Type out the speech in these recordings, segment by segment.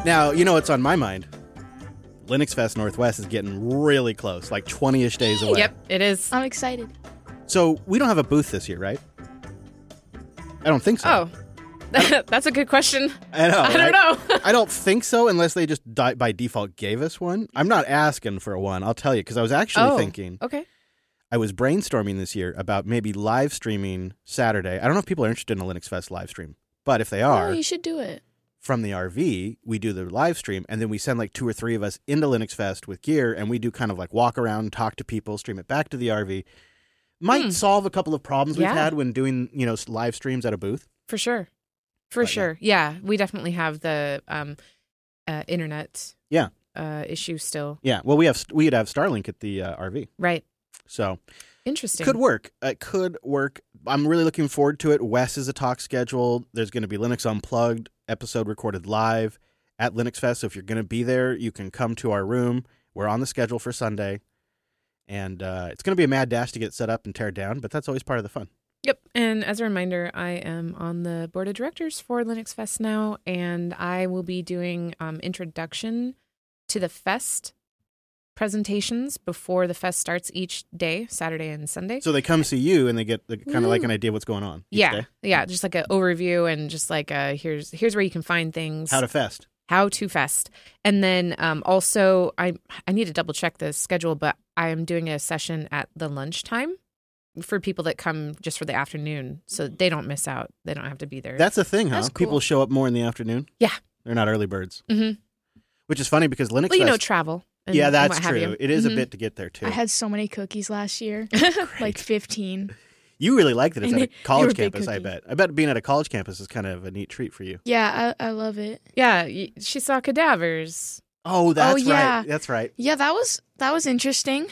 Now, you know what's on my mind? Linux Fest Northwest is getting really close, like 20-ish days away. Yep, it is. I'm excited. So we don't have a booth this year, right? I don't think so. Oh, that's a good question. I know. I don't know. I don't think so unless they just by default gave us one. I'm not asking for one, I'll tell you, because I was actually thinking. Okay. I was brainstorming this year about maybe live streaming Saturday. I don't know if people are interested in a Linux Fest live stream, but if they are, you should do it. From the RV, we do the live stream, and then we send like 2 or 3 of us into Linux Fest with gear, and we do kind of like walk around, talk to people, stream it back to the RV. Might solve a couple of problems we've had when doing, live streams at a booth. For sure. For sure. Yeah, we definitely have the internet issue still. Yeah, well, we'd have Starlink at the RV. Right. So interesting. Could work. It could work. I'm really looking forward to it. Wes is a talk scheduled. There's going to be Linux Unplugged episode recorded live at Linux Fest. So if you're going to be there, you can come to our room. We're on the schedule for Sunday. And it's going to be a mad dash to get set up and tear down, but that's always part of the fun. Yep. And as a reminder, I am on the board of directors for Linux Fest now, and I will be doing introduction to the fest presentations before the fest starts each day, Saturday and Sunday. So they come see you and they get kind of like an idea of what's going on. Each day? Yeah, just like an overview and just like here's where you can find things. How to fest. And then also I need to double check the schedule, but I am doing a session at the lunchtime for people that come just for the afternoon, so they don't miss out. They don't have to be there. That's the thing, huh? That's cool. People show up more in the afternoon? Yeah. They're not early birds. Mm-hmm. Which is funny because Linux Fest... travel. Yeah, that's true. It is a bit to get there, too. I had so many cookies last year, like 15. You really liked it. It's at a college campus, cookie. I bet. I bet being at a college campus is kind of a neat treat for you. Yeah, I love it. Yeah, she saw cadavers. Oh, that's yeah. right. That's right. Yeah, that was interesting.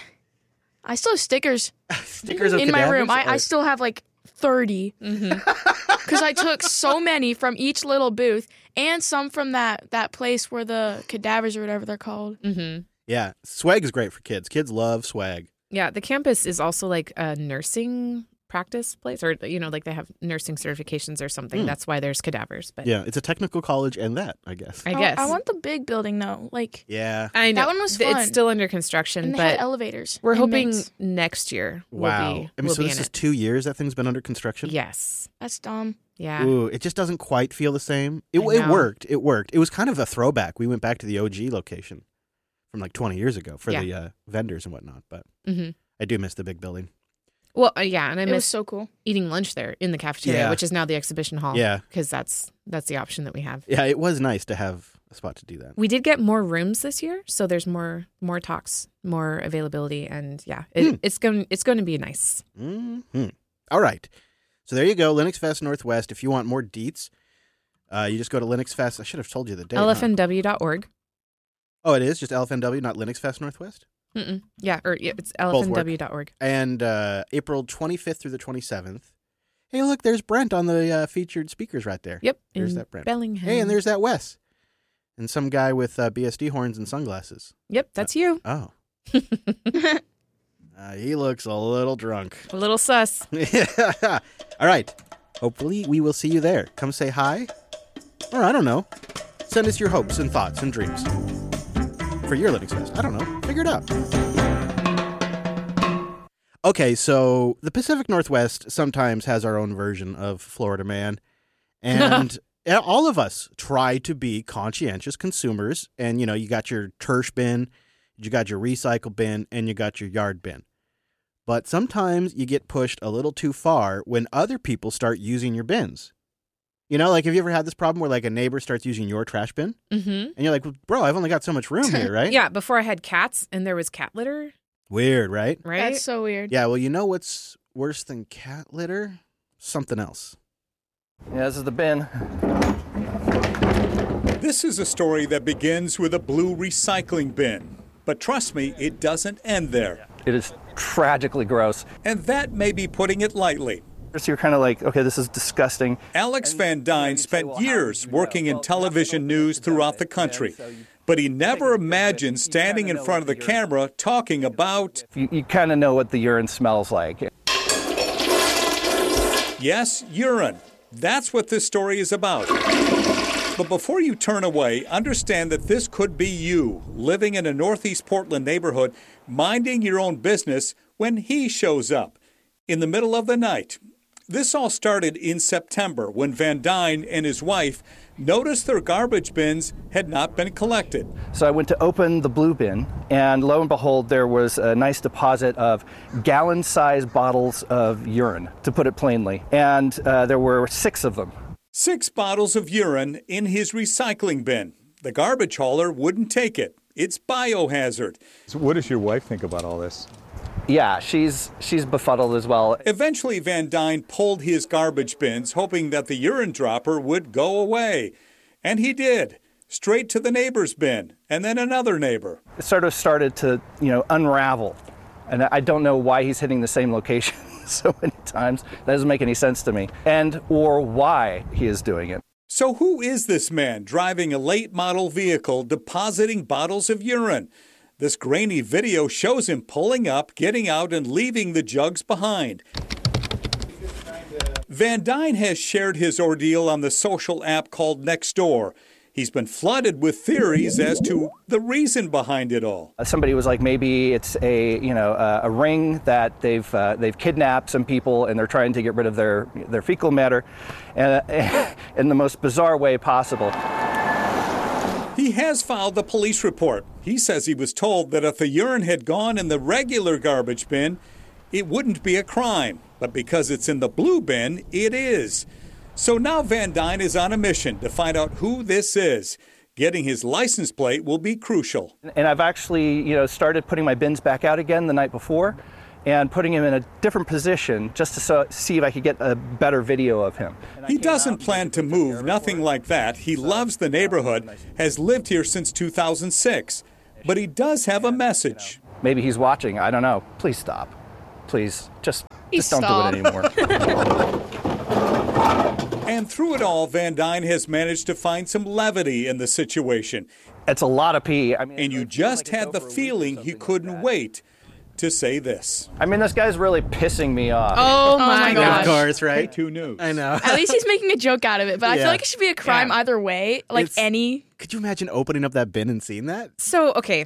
I still have stickers. Stickers of in my room. cadavers? I still have like 30 because I took so many from each little booth and some from that place where the cadavers or whatever they're called. Mm-hmm. Yeah, swag is great for kids. Kids love swag. Yeah, the campus is also like a nursing practice place, or like they have nursing certifications or something. That's why there's cadavers. But yeah, it's a technical college and that, I guess. I want the big building though. Like I know that one was fun. It's still under construction, and they but had elevators. We're hoping mints. next year. Wow. We'll so be this in is it. 2 years that thing's been under construction? Yes. That's dumb. Yeah. Ooh, it just doesn't quite feel the same. It know. worked. It worked. It was kind of a throwback. We went back to the OG location from like 20 years ago for the vendors and whatnot, but I do miss the big building. Well, yeah, and I It was miss so cool. eating lunch there in the cafeteria, which is now the exhibition hall. Yeah. Because that's the option that we have. Yeah, it was nice to have a spot to do that. We did get more rooms this year, so there's more talks, more availability, and it's going to be nice. Mm-hmm. All right. So there you go, Linux Fest Northwest. If you want more deets, you just go to Linux Fest. I should have told you the date. LFNW.org. Oh, it is? Just LFNW, not Linux Fest Northwest? Yeah, it's lfnw.org. And April 25th through the 27th. Hey, look, there's Brent on the featured speakers right there. Yep. There's that Brent. Bellingham. Hey, and there's that Wes. And some guy with BSD horns and sunglasses. Yep, that's you. Oh. He looks a little drunk. A little sus. Yeah. All right. Hopefully we will see you there. Come say hi. Or I don't know. Send us your hopes and thoughts and dreams. For your Linux Fest. I don't know. Figure it out. Okay, so the Pacific Northwest sometimes has our own version of Florida Man. And all of us try to be conscientious consumers. And, you got your Tersh bin, you got your recycle bin, and you got your yard bin. But sometimes you get pushed a little too far when other people start using your bins. Like, have you ever had this problem where, like, a neighbor starts using your trash bin? Mm-hmm. And you're like, well, bro, I've only got so much room here, right? Yeah, before I had cats and there was cat litter. Weird, right? Right? That's so weird. Yeah, well, you know what's worse than cat litter? Something else. Yeah, this is the bin. This is a story that begins with a blue recycling bin. But trust me, it doesn't end there. It is tragically gross. And that may be putting it lightly. So you're kind of like, okay, this is disgusting. Alex Van Dyne spent years working in television news throughout the country. But he never imagined standing in front of the camera talking about... You kind of know what the urine smells like. Yes, urine. That's what this story is about. But before you turn away, understand that this could be you, living in a Northeast Portland neighborhood, minding your own business when he shows up in the middle of the night. This all started in September when Van Dyne and his wife noticed their garbage bins had not been collected. So I went to open the blue bin, and lo and behold, there was a nice deposit of gallon-sized bottles of urine, to put it plainly. And there were 6 of them. 6 bottles of urine in his recycling bin. The garbage hauler wouldn't take it. It's biohazard. So what does your wife think about all this? Yeah, she's befuddled as well. Eventually, Van Dyne pulled his garbage bins, hoping that the urine dropper would go away. And he did. Straight to the neighbor's bin, and then another neighbor. It sort of started to, unravel. And I don't know why he's hitting the same location so many times. That doesn't make any sense to me. Or why he is doing it. So who is this man driving a late model vehicle depositing bottles of urine? This grainy video shows him pulling up, getting out, and leaving the jugs behind. Van Dyne has shared his ordeal on the social app called Nextdoor. He's been flooded with theories as to the reason behind it all. Somebody was like, maybe it's a ring that they've kidnapped some people and they're trying to get rid of their fecal matter in the most bizarre way possible. He has filed a police report. He says he was told that if the urine had gone in the regular garbage bin, it wouldn't be a crime. But because it's in the blue bin, it is. So now Van Dyne is on a mission to find out who this is. Getting his license plate will be crucial. And I've actually, started putting my bins back out again the night before and putting him in a different position just to see if I could get a better video of him. He doesn't plan to move, nothing like that. He loves the neighborhood, has lived here since 2006. But he does have a message. Maybe he's watching, I don't know. Please stop. Please, just don't do it anymore. And through it all, Van Dyne has managed to find some levity in the situation. It's a lot of pee. And you just had the feeling he couldn't wait to say this. This guy's really pissing me off. Oh my gosh. Of course, right? K2 News. I know. At least he's making a joke out of it, but I feel like it should be a crime either way. Like It's- any. Could you imagine opening up that bin and seeing that? So, okay,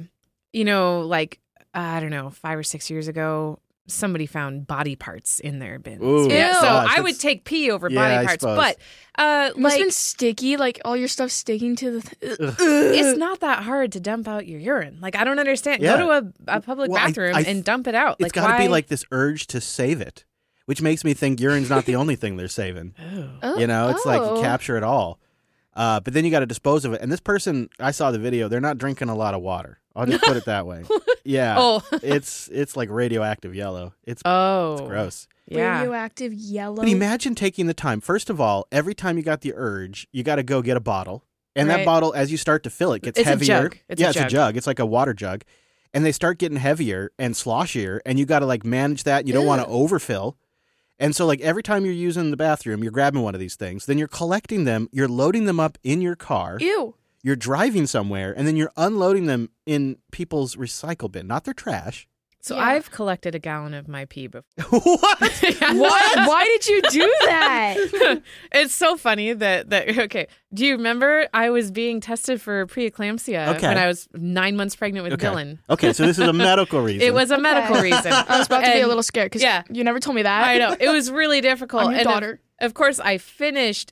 I don't know, 5 or 6 years ago, somebody found body parts in their bins. Ooh, Ew. So gosh, I would that's- take pee over Yeah, I body parts, suppose. but It must have been sticky, like all your stuff sticking to the. it's not that hard to dump out your urine. Like, I don't understand. Yeah. Go to a public Well, bathroom I and dump it out. It's Like, got to why? be like this urge to save it, which makes me think urine's not the only thing they're saving. It's like you capture it all. But then you got to dispose of it. And this person, I saw the video, they're not drinking a lot of water. I'll just put it that way. Yeah. Oh. It's like radioactive yellow. It's gross. Yeah. Radioactive yellow. But imagine taking the time. First of all, every time you got the urge, you got to go get a bottle. And that Right. bottle, as you start to fill it, gets It's a heavier. jug. It's a It's a jug. jug. It's like a water jug. And they start getting heavier and sloshier. And you got to like manage that. You don't want to overfill. And so like every time you're using the bathroom, you're grabbing one of these things. Then you're collecting them. You're loading them up in your car. Ew. You're driving somewhere. And then you're unloading them in people's recycle bin, not their trash. So Yeah. I've collected a gallon of my pee before. What? What? Why did you do that? It's so funny that okay. Do you remember I was being tested for preeclampsia Okay. when I was 9 months pregnant with Okay. Dylan? Okay, so this is a medical reason. It was a medical reason. I was about to be a And- little scared because yeah. you never told me that. I know. It was really difficult. I'm your And daughter. Of course, I finished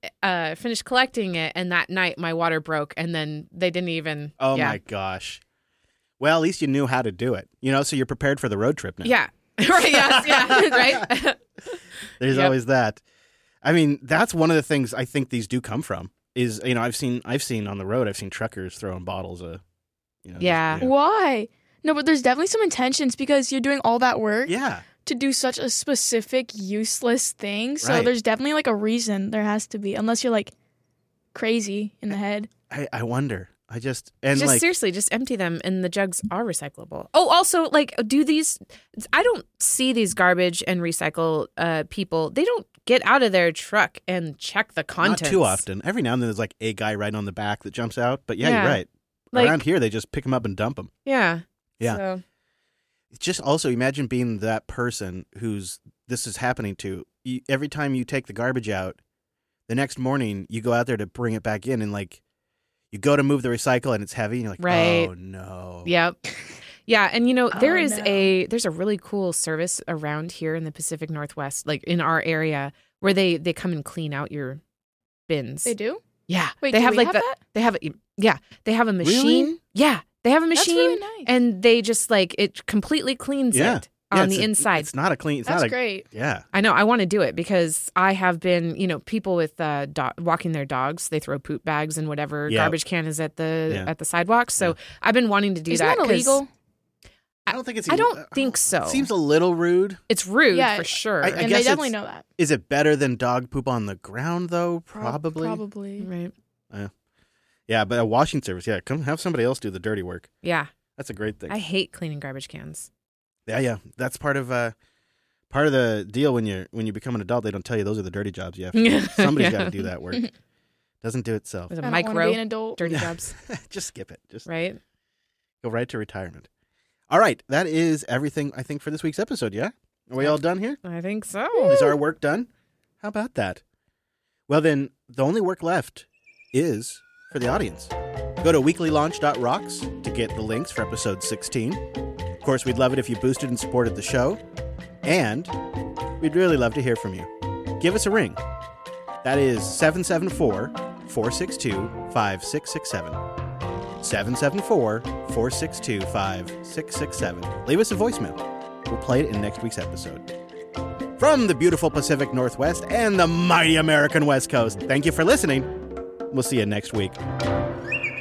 collecting it, and that night my water broke, and then they didn't even. Oh yeah. my gosh. Well, at least you knew how to do it. So you're prepared for the road trip now. Yeah. Right. Yes. Yeah. Right. There's Yep. always that. I mean, that's one of the things I think these do come from. Is I've seen on the road. I've seen truckers throwing bottles of. Yeah. Why? No, but there's definitely some intentions because you're doing all that work Yeah. to do such a specific, useless thing. So Right. there's definitely like a reason. There has to be, unless you're like crazy in the head. I wonder. Just seriously, just empty them, and the jugs are recyclable. Oh, also, do these? I don't see these garbage and recycle people. They don't get out of their truck and check the not contents. too often. Every now and then there's like a guy right on the back that jumps out. But yeah, Yeah. you're right. Like- Around here, they just pick them up and dump them. Yeah. Yeah. So, Just also imagine being that person who's this is happening to. Every time you take the garbage out, the next morning you go out there to bring it back in, and like you go to move the recycle and it's heavy, and you're like, Right. oh no. Yep. Yeah, and there's no. a really cool service around here in the Pacific Northwest, like in our area, where they come and clean out your bins. They do? Yeah. Wait, they do have we like have the that? they have they have a machine. Really? Yeah. They have a That's machine really nice. and they just like it completely cleans Yeah. it on it's the inside. It's not a clean. It's That's not a, great. Yeah. I know. I want to do it because I have been, people with walking their dogs. They throw poop bags and whatever Yep. garbage can is at the Yeah. sidewalk. So I've been wanting to do Isn't that. that 'cause illegal? I don't think it's. I don't think so. It seems a little rude. It's rude Yeah, for sure. I And guess they definitely it's- know that. Is it better than dog poop on the ground though? Probably. Probably. Right. Yeah, but a washing service. Yeah, come have somebody else do the dirty work. Yeah. That's a great thing. I hate cleaning garbage cans. Yeah. That's part of the deal when you become an adult. They don't tell you those are the dirty jobs you have to do. Somebody's Yeah. got to do that work. Doesn't do itself. There's a I don't want to be an micro adult. dirty jobs, Just skip it. Just right? go right to retirement. All right, that is everything I think for this week's episode. Yeah, are we all done here? I think so. Is our work done? How about that? Well, then the only work left is for the audience. Go to weeklylaunch.rocks to get the links for episode 16. Of course, we'd love it if you boosted and supported the show. And we'd really love to hear from you. Give us a ring. That is 774-462-5667. 774-462-5667. Leave us a voicemail. We'll play it in next week's episode. From the beautiful Pacific Northwest and the mighty American West Coast, thank you for listening. We'll see you next week.